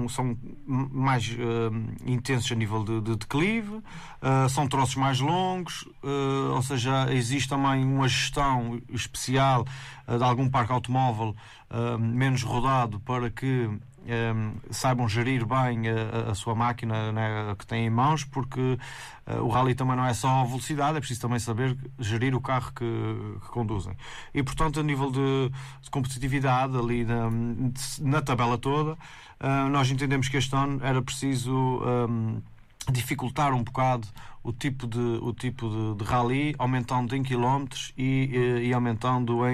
são mais intensos a nível de declive, são troços mais longos, ou seja, existe também uma gestão especial de algum parque automóvel menos rodado para que saibam gerir bem a sua máquina, né, que têm em mãos, porque o rally também não é só a velocidade, é preciso também saber gerir o carro que conduzem. E, portanto, a nível de competitividade ali na tabela toda, nós entendemos que este ano era preciso dificultar um bocado o tipo de rally, aumentando em quilómetros e aumentando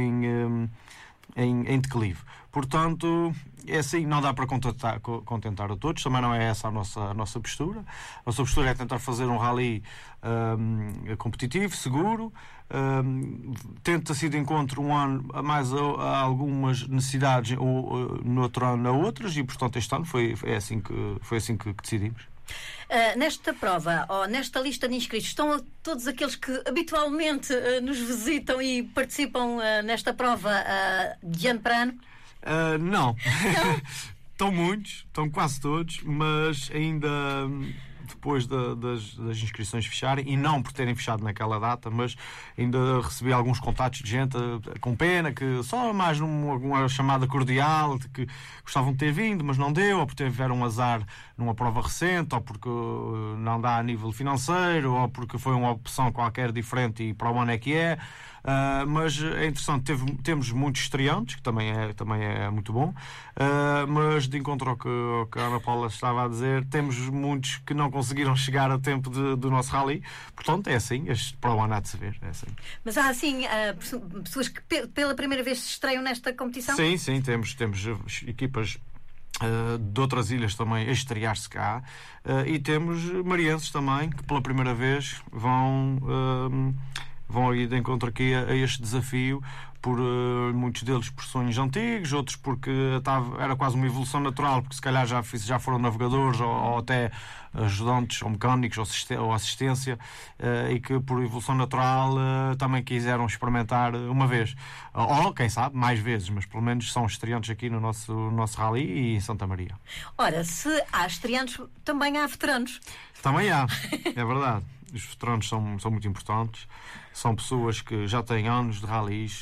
em declive. Portanto, é assim, não dá para contentar a todos, também não é essa a nossa postura. A nossa postura é tentar fazer um rally competitivo, seguro, tenta-se de encontro um ano mais a algumas necessidades, ou no outro ano a outras, e portanto este ano foi assim que decidimos. Nesta prova, ou nesta lista de inscritos, estão todos aqueles que habitualmente nos visitam e participam nesta prova de ano para ano? Não. Estão muitos, estão quase todos, mas ainda depois das inscrições fecharem, e não por terem fechado naquela data, mas ainda recebi alguns contatos de gente com pena, que só mais numa chamada cordial, de que gostavam de ter vindo, mas não deu, ou porque tiveram um azar numa prova recente, ou porque não dá a nível financeiro, ou porque foi uma opção qualquer diferente e para o ano é que é. Mas é interessante, temos muitos estreantes, que também é muito bom, mas de encontro ao que a Ana Paula estava a dizer, temos muitos que não conseguiram chegar a tempo do nosso rally, portanto é assim, para o ano há de se ver, é assim. Mas há assim pessoas que pela primeira vez se estreiam nesta competição? Sim, temos equipas de outras ilhas também a estrear-se cá, e temos marienses também que pela primeira vez vão ir de encontro aqui a este desafio, por muitos deles por sonhos antigos, outros porque era quase uma evolução natural, porque se calhar já foram navegadores ou até ajudantes ou mecânicos ou assistência, e que por evolução natural também quiseram experimentar uma vez, ou quem sabe mais vezes, mas pelo menos são estreantes aqui no nosso rally e em Santa Maria. Ora, se há estreantes, também há veteranos. Também há, é verdade. Os veteranos são muito importantes, são pessoas que já têm anos de rallies.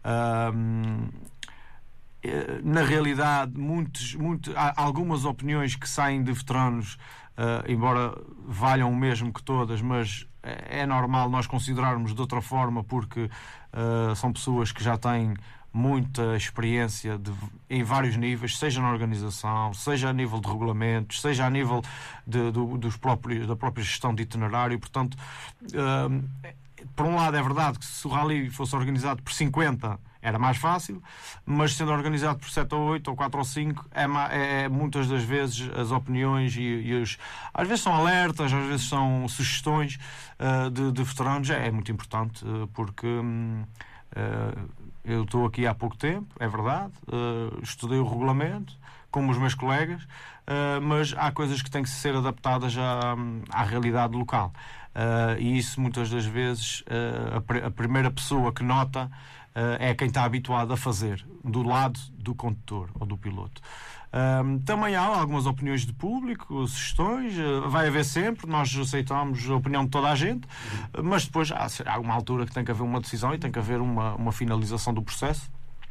Na realidade, há algumas opiniões que saem de veteranos, embora valham o mesmo que todas, mas é normal nós considerarmos de outra forma, porque são pessoas que já têm muita experiência em vários níveis, seja na organização, seja a nível de regulamentos, seja a nível da própria gestão de itinerário. Portanto, por um lado é verdade que se o rally fosse organizado por 50 era mais fácil, mas sendo organizado por 7 ou 8 ou 4 ou 5 muitas das vezes as opiniões às vezes são alertas, às vezes são sugestões de veteranos. É muito importante, porque eu estou aqui há pouco tempo, é verdade, estudei o regulamento como os meus colegas, mas há coisas que têm que ser adaptadas à realidade local, e isso muitas das vezes a primeira pessoa que nota é quem está habituado a fazer, do lado do condutor ou do piloto. Também há algumas opiniões de público, sugestões, vai haver sempre, nós aceitamos a opinião de toda a gente, mas depois há uma altura que tem que haver uma decisão e tem que haver uma finalização do processo.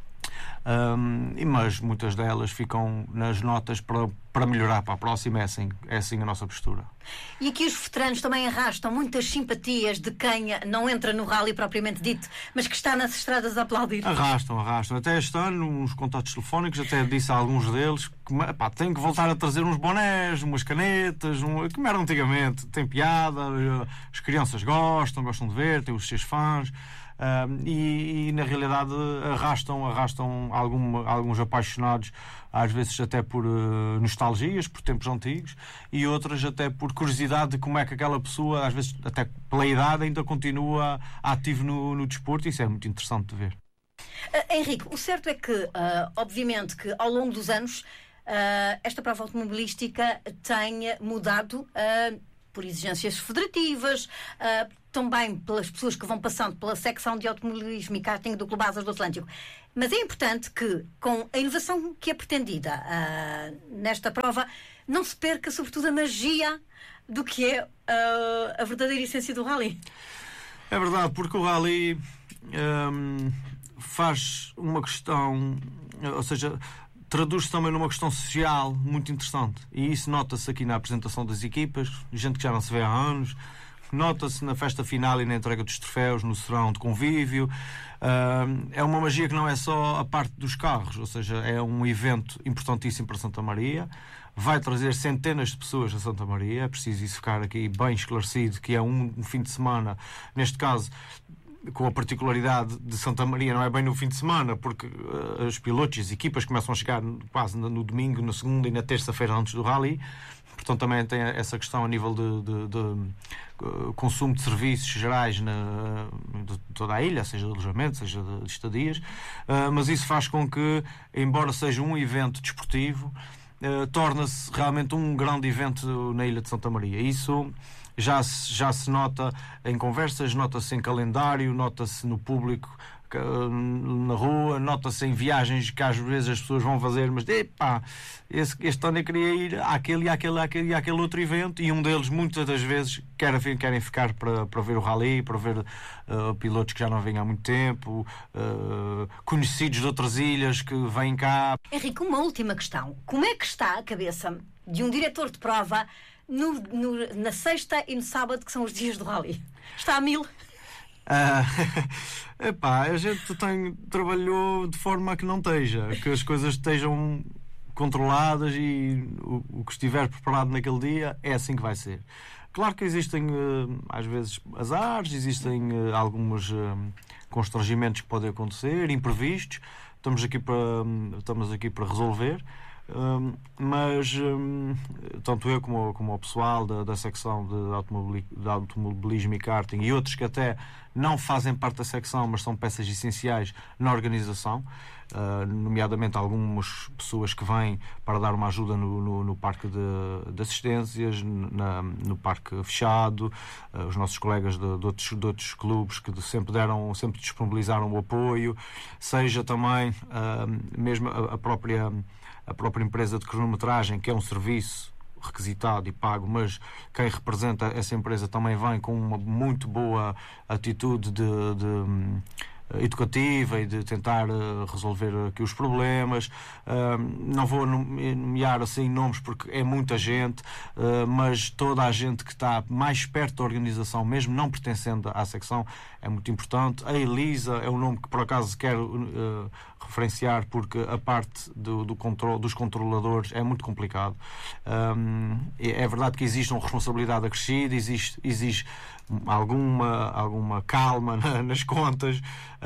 Mas muitas delas ficam nas notas para melhorar para a próxima. É assim a nossa postura. E aqui os veteranos também arrastam muitas simpatias de quem não entra no rally propriamente dito, mas que está nas estradas a aplaudir. Arrastam. Até este ano, uns contatos telefónicos, até disse a alguns deles que têm que voltar a trazer uns bonés, umas canetas, como era antigamente. Tem piada, as crianças gostam de ver, têm os seus fãs. E na realidade arrastam alguns apaixonados, às vezes até por nostalgias, por tempos antigos, e outras até por curiosidade de como é que aquela pessoa, às vezes até pela idade, ainda continua ativo no desporto. Isso é muito interessante de ver. Henrique, o certo é que obviamente que ao longo dos anos esta prova automobilística tem mudado por exigências federativas, também pelas pessoas que vão passando pela secção de automobilismo e karting do Clube Asas do Atlântico. Mas é importante que, com a inovação que é pretendida nesta prova, não se perca, sobretudo, a magia do que é a verdadeira essência do rally. É verdade, porque o rally faz uma questão, ou seja, traduz-se também numa questão social muito interessante. E isso nota-se aqui na apresentação das equipas, gente que já não se vê há anos, nota-se na festa final e na entrega dos troféus, no serão de convívio. É uma magia que não é só a parte dos carros, ou seja, é um evento importantíssimo para Santa Maria. Vai trazer centenas de pessoas a Santa Maria. É preciso isso ficar aqui bem esclarecido, que é um fim de semana, neste caso, com a particularidade de Santa Maria, não é bem no fim de semana, porque os pilotos e as equipas começam a chegar quase no domingo, na segunda e na terça-feira antes do rally. Portanto, também tem essa questão a nível de consumo de serviços gerais de toda a ilha, seja de alojamento, seja de estadias. Mas isso faz com que, embora seja um evento desportivo, torna-se realmente um grande evento na ilha de Santa Maria. Isso já se nota em conversas, nota-se em calendário, nota-se no público, na rua, nota-se em viagens que às vezes as pessoas vão fazer, mas este ano eu queria ir àquele e àquele outro evento, e um deles muitas das vezes querem ficar para ver o rally, para ver pilotos que já não vêm há muito tempo, conhecidos de outras ilhas que vêm cá. Henrique, uma última questão. Como é que está a cabeça de um diretor de prova na sexta e no sábado, que são os dias do rally? Está a 1000? A gente trabalhou de forma a que não esteja, que as coisas estejam controladas e o que estiver preparado naquele dia é assim que vai ser. Claro que existem às vezes azares, existem alguns constrangimentos que podem acontecer, imprevistos. Estamos aqui para resolver. Mas tanto eu como o pessoal da secção de automobilismo e karting e outros que até não fazem parte da secção, mas são peças essenciais na organização, nomeadamente algumas pessoas que vêm para dar uma ajuda no parque de assistências, no parque fechado, os nossos colegas de outros clubes que sempre disponibilizaram o apoio, seja também mesmo a própria empresa de cronometragem, que é um serviço requisitado e pago, mas quem representa essa empresa também vem com uma muito boa atitude educativa e de tentar resolver aqui os problemas. Não vou nomear assim nomes porque é muita gente, mas toda a gente que está mais perto da organização, mesmo não pertencendo à secção, é muito importante. A Elisa é um nome que por acaso quero referenciar, porque a parte dos controladores é muito complicado. É verdade que existe uma responsabilidade acrescida, exige alguma calma nas contas,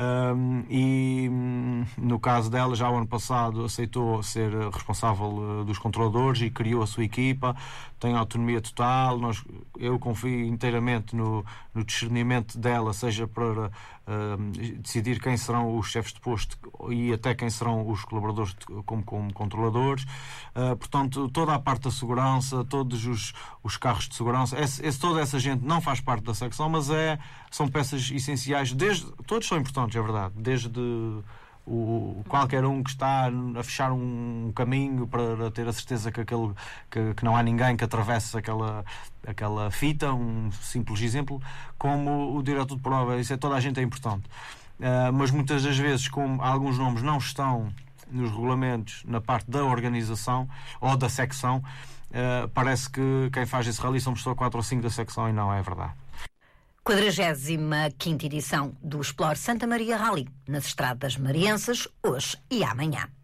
e no caso dela, já o ano passado aceitou ser responsável dos controladores e criou a sua equipa, tem autonomia total. Eu confio inteiramente no discernimento dela, seja para decidir quem serão os chefes de posto e até quem serão os colaboradores como controladores. Portanto, toda a parte da segurança, todos os carros de segurança, toda essa gente não faz parte da secção, mas são peças essenciais. Todos são importantes, é verdade, desde qualquer um que está a fechar um caminho para ter a certeza que não há ninguém que atravesse aquela fita, um simples exemplo, como o diretor de prova. Toda a gente é importante, mas muitas das vezes, como alguns nomes não estão nos regulamentos na parte da organização ou da secção, parece que quem faz esse rally somos só 4 ou 5 da secção, e não é verdade. 45ª edição do Explore Santa Maria Rally, nas estradas marienses, hoje e amanhã.